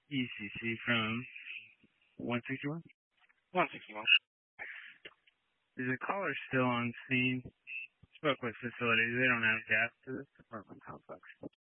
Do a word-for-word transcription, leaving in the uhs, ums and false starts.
E C C from one sixty-one. one sixty-one. Is the caller still on scene? Spoke with facilities. They don't have gas to this apartment complex.